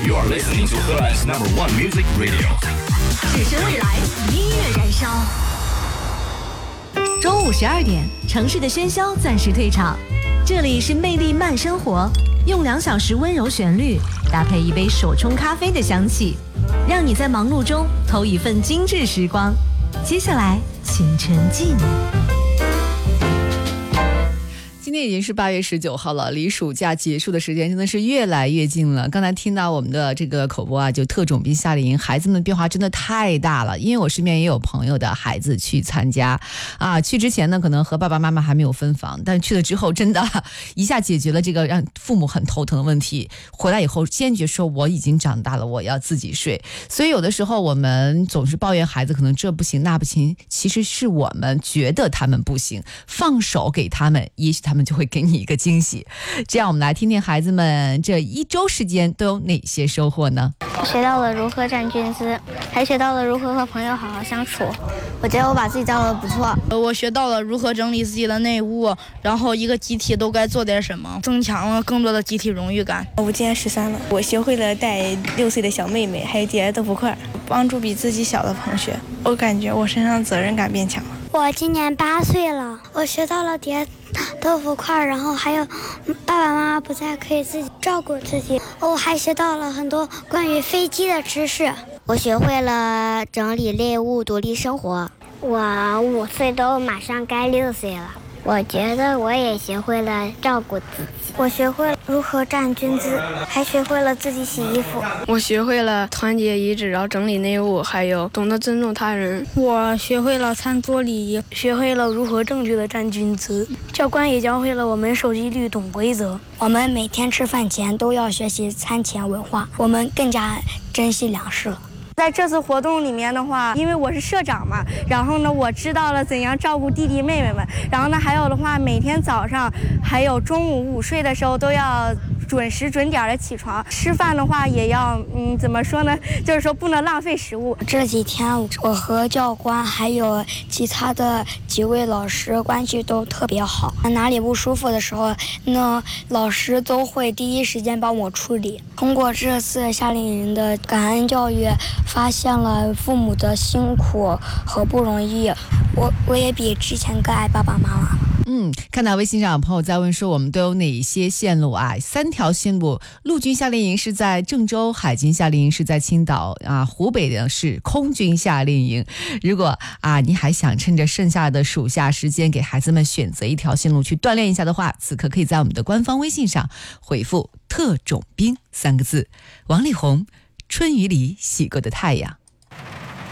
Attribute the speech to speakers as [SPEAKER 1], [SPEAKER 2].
[SPEAKER 1] You are listening to Heartland's #1 music radio。
[SPEAKER 2] 只身未来，音乐燃烧。中午12点，城市的喧嚣暂时退场，这里是魅力慢生活，用2小时温柔旋律搭配一杯手冲咖啡的香气，让你在忙碌中偷一份精致时光。接下来，请沉浸。
[SPEAKER 3] 今天已经是8月19号了，离暑假结束的时间真的是越来越近了。刚才听到我们的这个口播啊，就特种兵夏令营，孩子们的变化真的太大了。因为我身边也有朋友的孩子去参加啊，去之前呢，可能和爸爸妈妈还没有分房，但去了之后，真的一下解决了这个让父母很头疼的问题。回来以后，坚决说我已经长大了，我要自己睡。所以有的时候我们总是抱怨孩子可能这不行那不行，其实是我们觉得他们不行，放手给他们，也许他们就会给你一个惊喜。这样我们来听听孩子们这1周时间都有哪些收获呢？
[SPEAKER 4] 学到了如何站军姿，还学到了如何和朋友好好相处。我觉得我把自己教得不错。
[SPEAKER 5] 我学到了如何整理自己的内务，然后一个集体都该做点什么，增强了更多的集体荣誉感。
[SPEAKER 6] 我今年13了，我学会了带6岁的小妹妹，还有叠豆腐块，帮助比自己小的同学。我感觉我身上责任感变强了。
[SPEAKER 4] 我今年8岁了，我学到了叠豆腐块，然后还有爸爸妈妈不在可以自己照顾自己。我还学到了很多关于飞机的知识。我学会了整理内务，独立生活。我5岁都马上该6岁了，我觉得我也学会了照顾自己。我学会了如何站军姿，还学会了自己洗衣服。
[SPEAKER 7] 我学会了团结一致，然后整理内务，还有懂得尊重他人。
[SPEAKER 8] 我学会了餐桌礼仪，学会了如何正确的站军姿。教官也教会了我们守纪律、懂规则。我们每天吃饭前都要学习餐前文化，我们更加珍惜粮食。
[SPEAKER 9] 在这次活动里面的话，因为我是社长嘛，然后呢，我知道了怎样照顾弟弟妹妹们。然后呢，还有的话，每天早上还有中午午睡的时候都要准时准点的起床。吃饭的话也要，怎么说呢？就是说不能浪费食物。
[SPEAKER 8] 这几天我和教官还有其他的几位老师关系都特别好，哪里不舒服的时候，那老师都会第一时间帮我处理。通过这次夏令营的感恩教育，发现了父母的辛苦和不容易，我也比之前更爱爸爸妈妈。
[SPEAKER 3] 看到微信上有朋友在问说我们都有哪些线路啊？3条线路，陆军夏令营是在郑州，海军夏令营是在青岛啊，湖北的是空军夏令营。如果你还想趁着剩下的暑假时间给孩子们选择一条线路去锻炼一下的话，此刻可以在我们的官方微信上回复特种兵3个字，王力宏春雨里洗过的太阳。